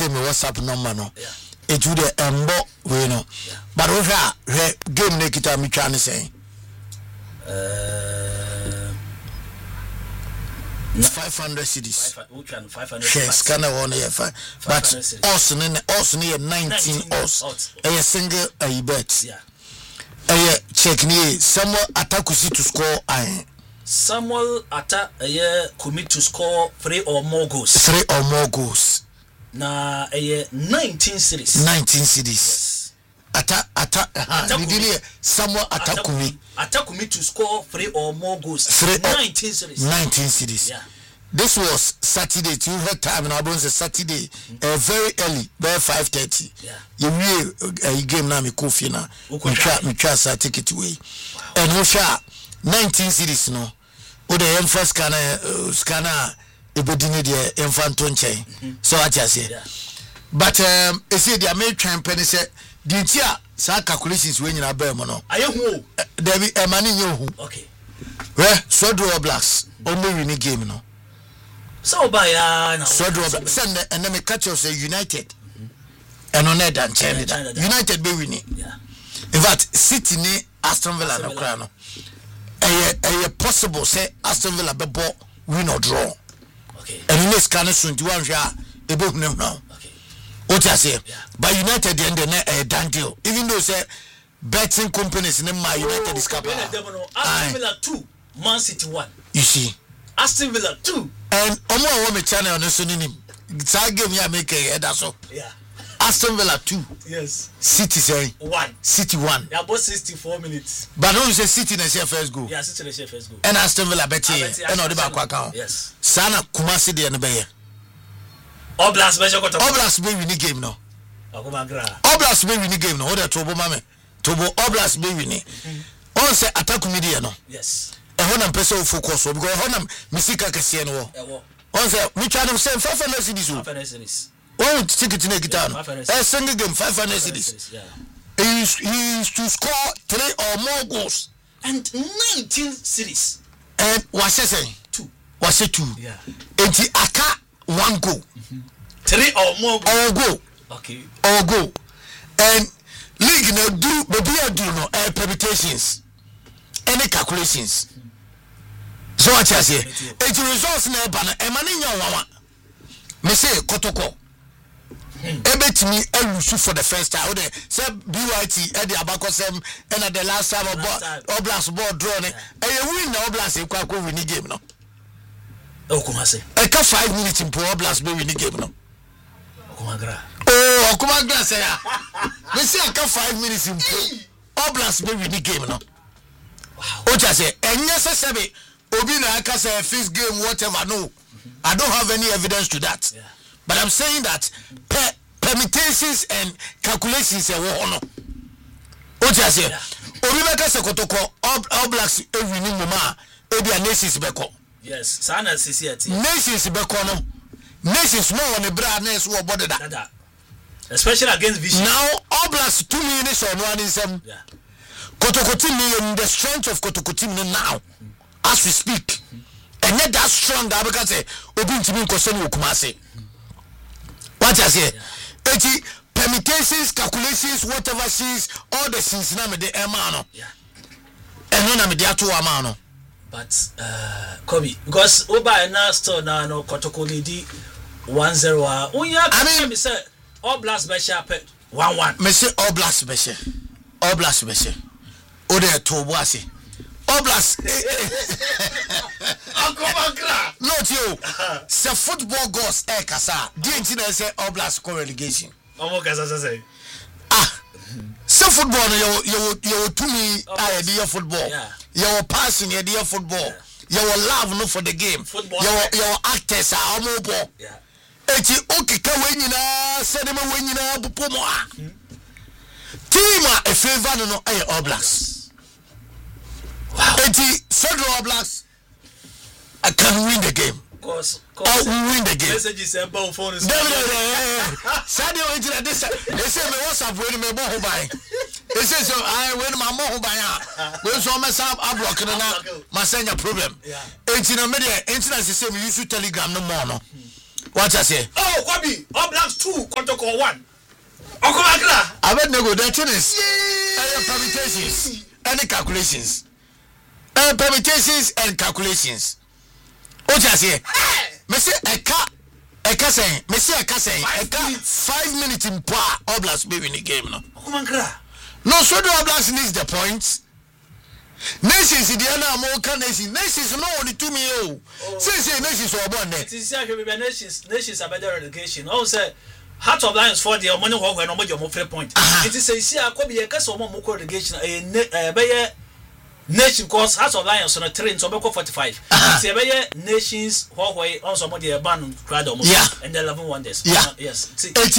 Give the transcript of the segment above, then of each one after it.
say me WhatsApp number no. It would embo we no. But over game nekita me try say 500 cedis. 500. Yes, can I want to but also near 19 us. A single a bet. Yeah. A check near Samuel Atakusi to score. Samuel Atta commit to score 3 or more goals. 3 or more goals. Na 19 series. 19 cities. Yes. Atta Samuel Atakumi. Atakumi to score 3 or more goals. 19 series. 19 cities. Yeah. This was Saturday. You had time in Abon Saturday. Very early, by 5:30. Yeah. You game now me coffee na. Me try take it away. And we share 19 cities no. O the first scanner ebedini de infanto nche. So what you say? But e say the American penny say the tia sa calculations we nyina ba mo no. Ayehu. There be e mani nyehu. Okay. So draw blacks. Only win game no. So by na. So draw blacks. Send and then me catch us United. And on that and United be winning. Yeah. In fact, City ni Aston Villa no kra no. A possible say Aston Villa be ball win or draw. Okay. And in this kind of 21 year e be now. Okay. What you say? But United the end a done deal. Even though say betting companies in my United is capable. Aston Villa 2, Man City 1. You see. Aston Villa 2. And omo me channel on so nim. That game ya make that's so. Yeah. Aston Villa 2. Yes. City say 1. City 1. Yeah, about 64 minutes. But no say City na share first goal. Yeah, City na share first goal. And Aston Villa bet here. And all the back account. Yes. Sana Kumasi de no be here. Oblast be jokoto. Oblast be win game no. Akumagra. Oblast be win game no. Hold the Tobo mame. Tobo Oblast be win. On say attack media no. Yes. E ho na pese focus because ho na misika kese no. On say me try them say 500 cedis. 500 cedis. Oh, ticket in a guitar. A single game 500 cedis. Yeah. He is to score 3 or more goals. And 19 cedis. And what's he saying? 2. What's it 2? Yeah. And he aka 1 goal. 3 or more goals. Or goal. Okay. Or goal. And league no do do no permutations. Any calculations. So what you say? It results na eba na emani nya me say kotoko. Ebetimi elusu for the first time. Ode say BYT e the abakosem and the last time Oblast ball draw ne. E win na Oblast e kwa win game no. Okumase. E ka 5 minutes in Oblast be win game no. Okumagra. Oh, Okumagra say ya. Me say e ka 5 minutes in Oblast be win game no. Wow. Ocha say enye sebe obi na aka say first game whatever no. I don't have any evidence to that. Yeah. But I'm saying that permutations and calculations are one. What you say? Obi meka se kotoko All Blacks winning mama ebi a nations beko. Yes, sana CCT. Nations beko no. Nations no on the brand nation wo body that. Especially against Vision. Now All Blacks 2 minutes on one in some. Yeah. Kotoko team in the strength of Kotoko team now as we speak. And yet that strong that because obi ntimi nkoseni Okumase. What I say? Eti permutations, calculations, whatever she's all the things na me de emano. Yeah. And na me de ato amano. But Kobe, because oba na store na no Kotoko lady 1-0. I mean me say All Blacks be sharp 1-1. Me say All Blacks be sharp. All Blacks be sharp. O de to bo ase. All Blacks. Not you. Say football goes kasa. Didn't you say All Blacks co relegation? Omo kasa say. Say football you to me idea football. Yeah. Your passion idea football. Your love no for the game. Your actors are omo ball. Yeah. Eti okika we nyina senema we nyina bupomo a. Team a favor no All Blacks. Wow. Eti All Blacks I can win the game. Cause we win the game. Messages say about phone is. Sadio internet this they say me WhatsApp we me bo ho ban. They say so I when my mo ho ban a. We so me sam block na ma senya problem. Eti na me the internet say me use Telegram no more no. What I say? Oh, Kwabi, All Blacks 2, Kotoko 1. Okomakra. Abednego, the tennis. Permutations and calculations. Permutations and calculations. What you say? Me say eka say, me say eka say, eka 5 minutes in par Oblast be win the game no. Okomakra. No, so the Oblast needs the points. Nations in the American nations no only 2 million. Say nations are born there. It is nations are better relegation. Also Heart of Lions for the money when no more 3 point. It is a see a copy a case of more relegation a nation course Heart of Lions on a train so 45. It's a nations Huawei on some of the ban crowd and the 11 wonders. Yes.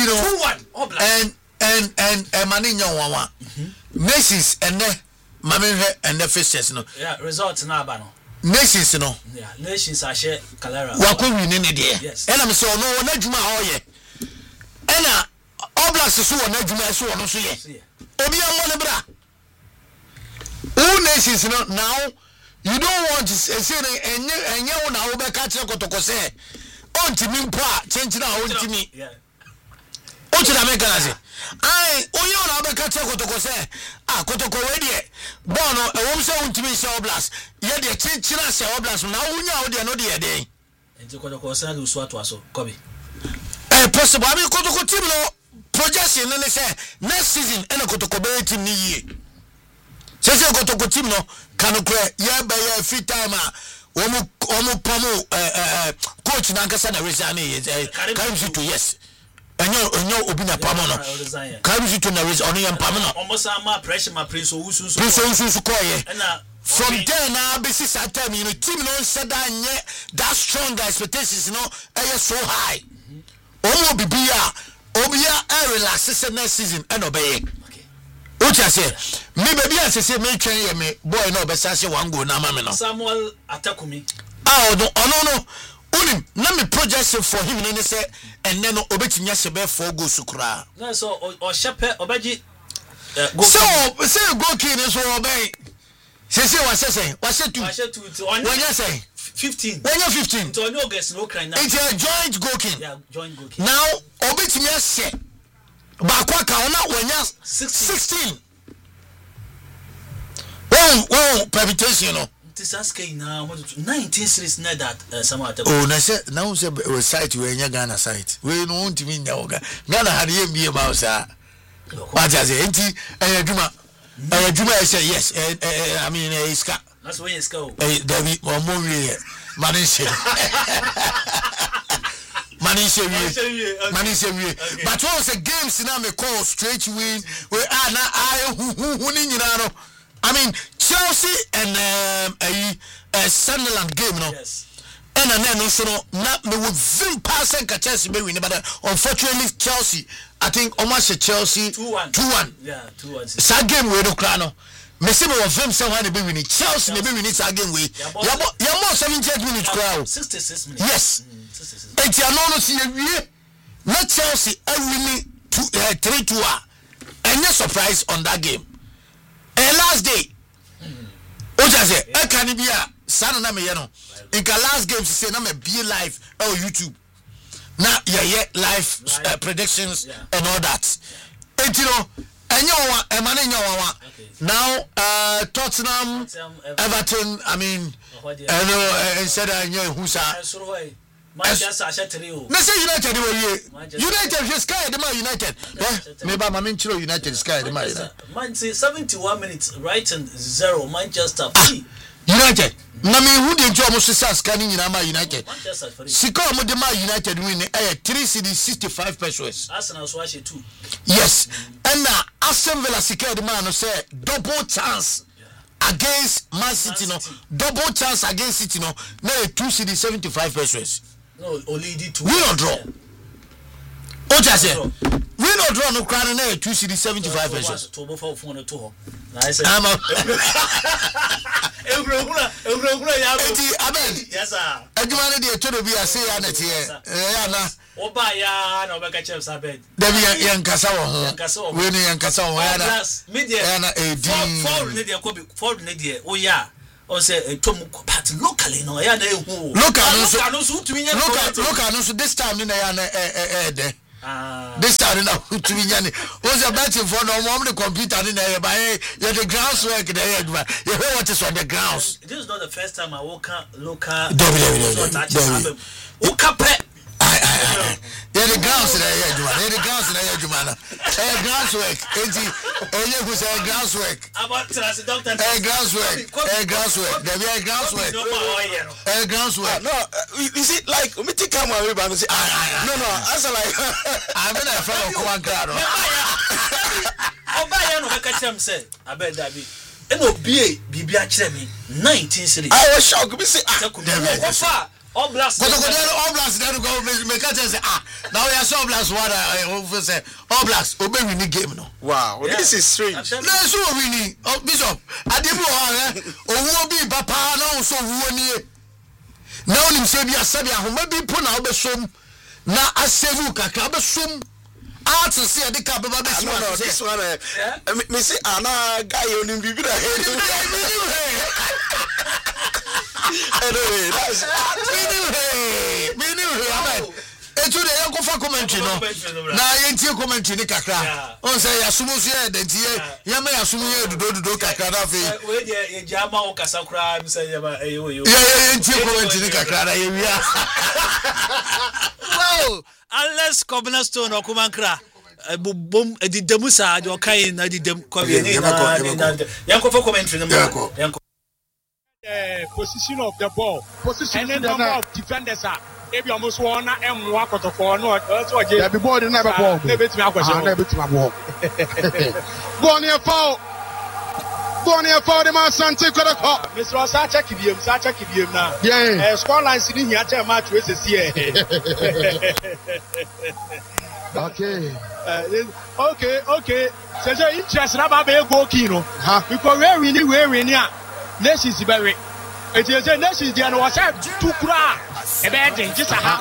2-1 and Maninho Wawa. Nations and and the fixtures no. Yeah, results na ba no. Nations no. Yeah, nations are share Calera. Wa ko win ni there. Yes. And I'm so no na djuma hoye. Ena Oblast so na djuma so no so ye. Obi am no bra. All nations no now you don't want to say enye na wo be ka kire Kotoko say ontimi mpa chenchi na ontimi. Yeah. Ochira me kana say onye na be ka kire Kotoko say Kotoko we de bono ewom say ontimi say Oblast ye de chinchira say Oblast na wonya wo de no de den Enti Kotoko say lu so ato aso Kobe. Possible I mean Kotoko team no projection no say next season ena Kotoko be team ni yie say Kotoko team no kanokre ye be ye free time omo pomo coach na nkasa na resign Karim to yes enyo obi na pamo no Karim to na resign ono yam pamo no almost ama pressure ma prince osusu koye from there na be see that time team no said that strong expectations so high omo obia relax say next season and obey what you say me baby as say me twen ye me boy no be say one goal na ma me no Samuel Atakumi no unim na me project for him no say and then obetinya se be 4 goals kura na so o shepe obaji so goal king so obey say was 2 when you say 15 when you 15 to no guess no cry now it's a joint goal king yeah joint goal king now obetinya se ba kwa ka ona when you 16 oh permutation no this ask now 19 series na that Samuel Atakumi oh na say now say site we nya Ghana site we no want me nya oga Ghana had ye me ma sa what you say enti aduma say yes I mean iska that's when iska o David mo we manishe but what was a games na me call straight win we na hu ni nyina no I mean Chelsea and Sunderland game no yes and then so na me would vim pass and Chelsea be win but unfortunately Chelsea I think almost Chelsea 2-1 yeah 2-1 sa game we no kra no me say me would vim say when be win Chelsea be win sa game we ya more 78 minutes kra 66 minutes yes et ya no see wie na Chelsea winning 3-2 and no surprise on that game last day oja say e kan bia sana na me ye no in ka last game say na me be live on YouTube na ye live predictions and all that etiro enyo wa e ma na enyo wa now Tottenham Everton I mean instead enyo husa Manchester Ashetirio. Na say United we United sky the man United. Me ba ma menchiro United sky the man. Man say 71 minutes Brighton 0 Manchester 3. United. Na me hu de njo mo sisa sky ni nyina ma United. Manchester 3. Sika mo de ma United win 365 pesos. Arsenal so 2. Yes. And na Aston Villa sika the man no say double chance against Man City no. Double chance against City no. Na 275 pesos. No, only the 2. Win or draw. Oja say win or draw no crown na 275 pesos. To bo for phone to. Na I say. Evrogura ya go. Eti abeg. Yes sir. Aduma ne de to do bi ase ya na tie. Ya na. Oba ya na obeka chefs abeg. Da bi yan kasa wo ho. We ne yan kasa wo ya na. Media. Ya na edi. For ne de ko bi for ne de o ya. O say tom but locally no ya na ehu. Local no so tumi nya. Local no so this time na ya na this time na to be nyane was a betting for no mom the computer in there by the grounds work there you hear what is on the grounds. This is not the first time I walk local the grounds there the grounds there Jumana grounds work you say grounds work about doctor grounds work there be grounds work no you see like me take come away but say no answer like I'm in a friend of one crowd oba no ka tell me say abeg that be eno bibia kire me 19 series I was shocked me say Oblast that go make say now we are so Oblast what say Oblast obey winning game no. Wow, this is strange. No so winning Bishop Adebu owo bi papa na so wo nie. Now nim say bia sabi ahoma bi po na obesom na asevu kakra obesom art say the ka baba be so. No this one me say ana guy onim bibi na anyway, that's meaning etu de yanko fa commentary no na yentie commentary ni kakra on say yasumu so ye dentie yama yasumu ye dudo kakra na fe we de jama o kasakura mi say yama eyo yentie commentary ni kakra na ye wia wow unless Cornerstone okumankra bom edidemu sa de okai na edidem ko bi ni yanko fa commentary no yanko position of the ball, position and the number of defenders are. If you almost want to walk out of one, so again, the ball never ball. Never to my question. Never to my ball. Go near foul. Go near foul. The man Santi could have caught. Mr. Sacha Kibium now. Yeah. Score line sitting here. Tell match with the Okay. So interesting about the goal, Kino. Because we're winning. Nations very. It is a nation there was a two cry. A bad thing, just a hand.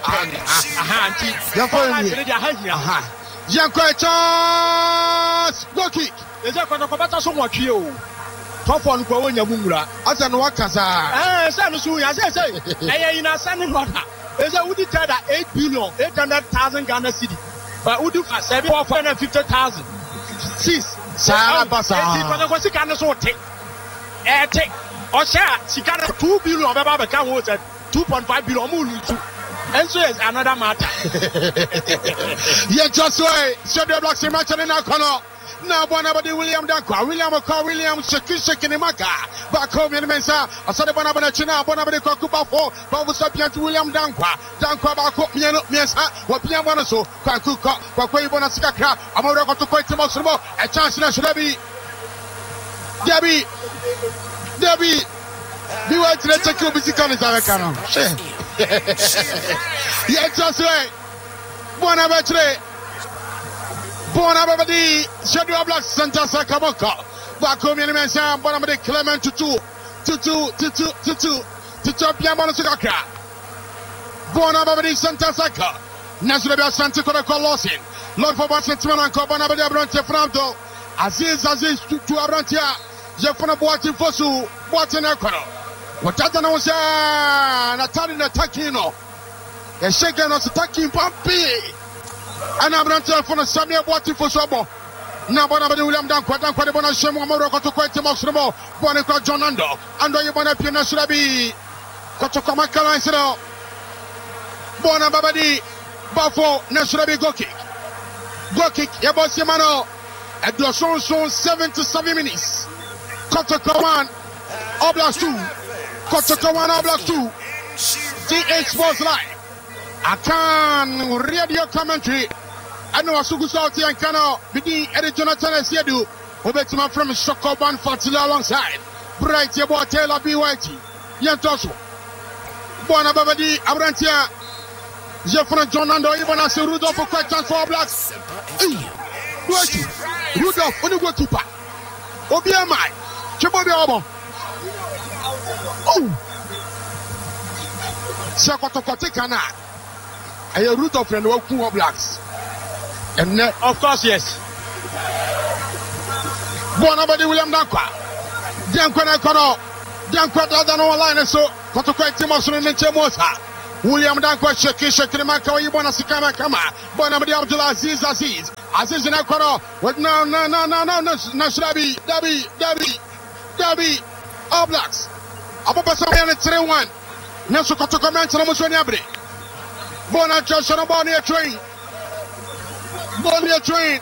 Go kick. There's a contact somewhat you. Top on Konya Mumura. As an Wakaza. Sanusu, as I say. I am in a sunny water. There's a woody tell that 8 billion, 800,000 Ghana city. But would do for 750,000. 6. Sarah Bassa. What's the kind of sort take? Take. She got 2 billion. Baba can was at 2.5 billion. And so is another matter. Yeah, just way. So the blocks in match in our corner. Now, Bonabadi William Danqua, William shaking in Maka. Back home in Mensa. I saw the Bonabana China, Bonabadi Kokuba for Babusapian to William Danqua back home, Miensa, what Piamano so, Kakuka, Kway Bonasaka, Amora to quite the most a chance in Shulabi. Debbie, be what to check your physical is our canon. Yes, just right. Bonabadi, Shadow Black Santa Sakamoka, back home in Mensa, Bonabadi Clement to Piamano Saka. Bonabadi Santa Saka, National Santa Coca Lossin, Lord for Washington and Bonabadi Abronte Franto, Aziz to Abrantia. Jefana Boati Fosu, Boati Nakano. What I don't say, Natali Natakino. The shaken was attacking Pampi. And I'm not telling Samuel Boati Fosobo. Now, Bonabadi William Danqua, Bonabona Shemo, Morocco to quite Moxremo, Bonica John Ando, and do you want to Pina Surabi, Kotokamaka Lansero, Bonabadi, Bafo, Nasurabi Goki, Yabosimano, at the son 77 minutes. Kotoko 1, Oblast 2. Kotoko 1, Oblast 2. DH Sports Live. I can radio commentary. I know Asugu Sauti and Kano. Bidi Eddie Jonathan Esiedu. Obetima from Shokoban Fatila alongside. Bright Yabo Taylor BYT. Yantoso. Buona Babadi Abrantia. Jeffrey John Ando. Even as a Rudolph for quite chance for Oblast. Rudolph, when you go to Park. Obiamai. Chibobi Obo. Oh. Shakotokote Kana. A root of the Woku Blacks. And of course, yes. Bonabadi William Danqua. Danqua Kono. Danqua doesn't know a line so. Kotokote Timoson and Chemosa. William Danko Sheki Maka Yibona Sikama Kama Bonamadi Abdullah Aziz in Akoro with no Nashrabi Dabi All Blacks Ababasam 3-1 Nasukoto comment on Musoni Abri Bona Joshua Bonia train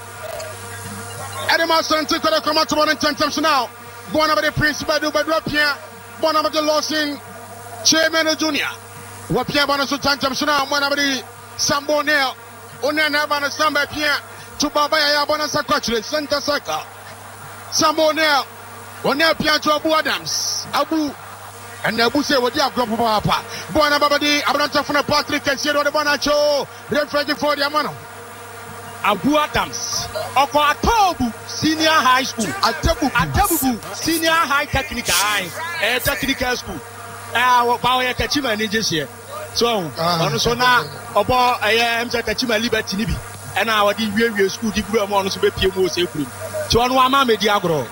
Edema Santico come out to 1 10 times now Bonamadi Prince Badu Badwapia Bonamadi Lawson Chairman Junior Wapia Bonasu Tantam Suna, Monabri, Sambo Neo, Unana Banasamba Pia, to Babaya Bonasa Coachly, Santa Saka, Sambo Neo, Onea Pia to Abu Adams, Abu, and Abu say what you have got Papa, Bonabadi, Abranta from Patrick and Sierra Bonacho, refrigerated for the Amano. Abu Adams, Oko Atobu, Senior High School, Atabu, Senior High Technical School. Power Kachima Ninjas here. So, on so now, about I am Kachima Liberty Nibi, and our DV school degree on Subepi April. So, on Wama Diagro.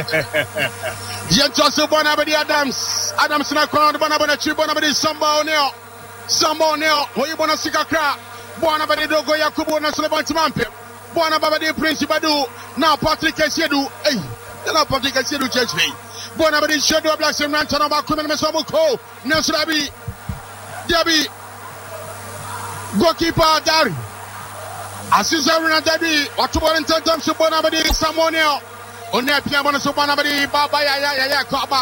Yentos Bonabadi Adams, Nakon, Bonabachi, Bonabadi, Sambo Neo, Hoyabona Sikakra, Bonabadi Dogo Yakubo, Nasabantampe, Bonabadi Prince Badu, now Patrick Sedu, now Patrick Sedu Church. Bonabadi Shadow Blacks and Rantana Bakuman Mesomuko, Nasrabi, Debbie, goalkeeper Dari, Assistant Debbie, what to one in terms of Bonabadi, Samonio, Onepia Bonus Bonabadi, Babaya,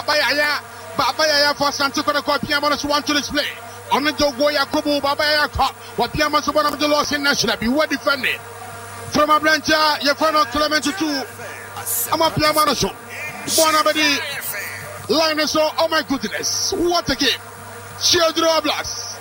for Santico, Pia Bonus want to display. On the Dogoya Kubu, Babaya, what Piamas Bonabadi lost in National, be well defended. From a branch, Yafano Clement 2, I'm a Piamano. Bonabadi, Linus, oh my goodness, what a game! Children Blacks.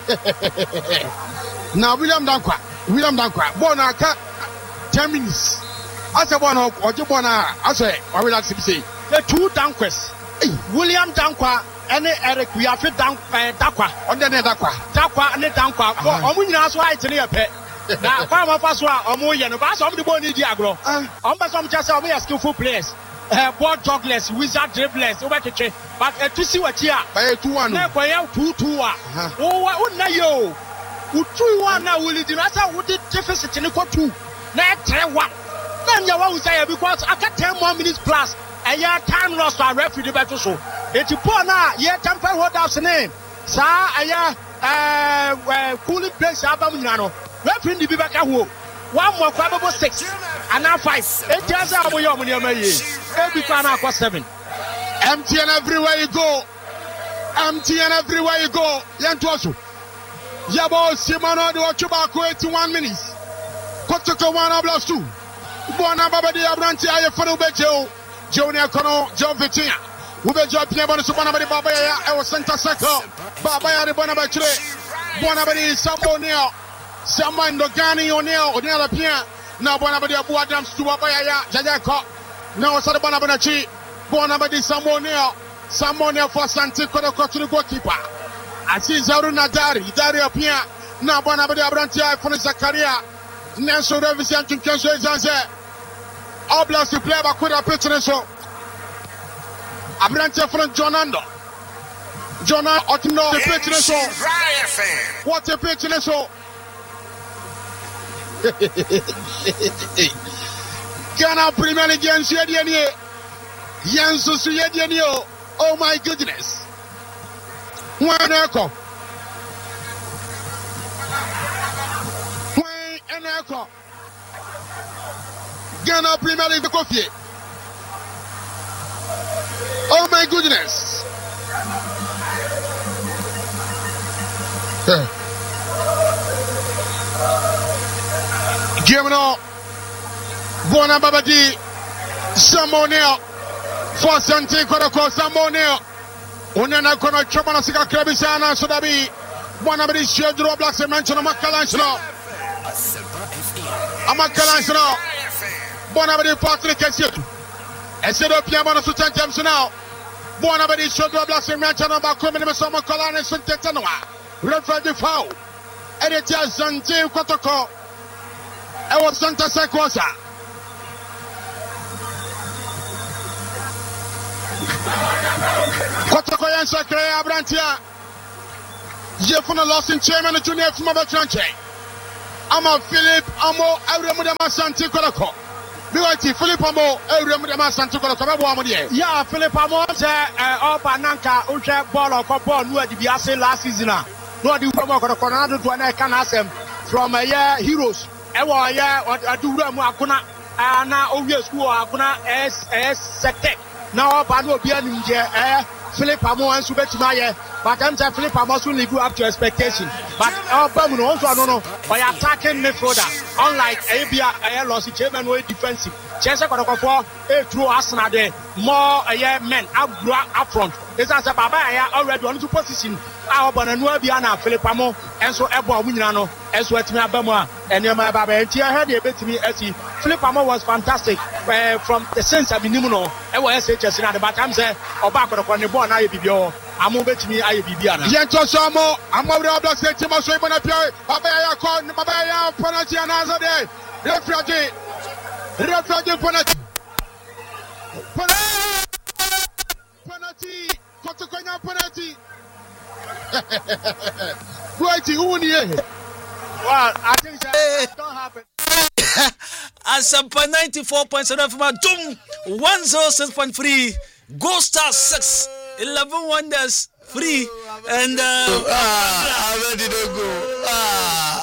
Now, William Dankwa, Bonaka, 10 minutes. I said, one or Jobona, I say, I will actually say, the 2 Danquests, William Dankwa, and Eric, we have fit Dakwa, on the Dakwa, and the Dankwa, Omunas White in your pet. Now, Farmer Faswa, Omoyan, of us, the Boni Diagro, some just are skillful players. Ball jugglers, wizard dribblers, over to check, but to see what here, by 2-1, 2-2. Oh, what now, yo? Would 2-1 now will it would the deficit in the 2? Now, 3-1. Then you won't say because I got 10 more minutes plus a year time lost to a referee battle. So it's a poor now, yeah, temper what that's the name. Sir, a year, cooling place, Abamino, referee the back at home. 1 more probable 6 and now 5. It tells us we are every corner across 7. Empty and everywhere you go. Yantosu. Yabo Simano do Chubako 81 minutes. Kotoko 1 plus 2. Bona Babadi Abranti Ayafano Bejo. Junior Kono, John Vitia. Ubejo Piabon Subanabadi Babaya, I was Santa Sako. Babaya de Bonabatre. Bonabadi Sabonio. Someone Dogani O'Neill Pia. Now Bonabadi Abu Adams to Babaya, Jajako. Now Sadabanachi. Bonabadi Samonio for Santico to the goalkeeper. I see Zaruna Dari Pia. Now Bonabadi Abrantia for Zakaria. Nelson Revision to Kenzo Zanze. All blessed to play back with a pitcher. So Abrantia from Jonando. Jonah Otino, the pitcher. So what a pitcher. So Ghana Premier League Yansu. Oh my goodness. One echo. An echo. Ghana Premier League coffee. Oh my goodness. Gemino Bona Babadi Samonio for Santi Koroko Samonio Unana Kono Chomana Sika Krabisana Sodabi Bonabadi Shedro Blacks and Manchino Makalanchino Amakalanchino Bonabadi Patrick Kessitu Esedo Piamano Sutantam now Bonabadi Shedro Blacks and Manchino Bakumin Mesoma Kolan and Suntetanoa Referee the foul Editia Santi Kotoko I was Santa Sequosa. Kotokoyan Sakre Abrantia. Jefuna lost in chairman and junior from Abachanche. Ama Philip Amo Euremudama Santi Koloko. BYT Philip Amo Euremudama Santi Koloko. Yeah, Philip Amo Opananka Uche Ball or Ball no the Biase last season. No the Coronado to an can ask them from a year heroes. Ewa ya Adura Akuna na Ovies who are Akuna S Sectec. Now Pano Bian Philip Amo and Subetimaye. But I'm saying Philip Amo soon live up to expectation. But our Birmingham also I don't know by attacking midfielder. Unlike Abia lost chairman way defensive. Chelsea got a for a true Arsenal there. More men up front. It's as a Baba already on to position. Our Bonanuabiana, Philip Amo, and so Ebo Winano, as well to me Abama, and your my Baba. And I heard a bit to me as he Philip Amo was fantastic from the sense of Nimuno, LSHS in the Batam said, or back on the born IBBO. I'm over to me, IBBana. Yanto Samo, I'm over the block, Timo Swayman, Babaya, Babaya, Penalty, another day. Refugee penalty. Penalty. Kotokonya penalty. Right, who in well, I think that don't happen. Asampa 94.7 from Doom 106.3 Go Star 6 11 Wonders free and I ready to go.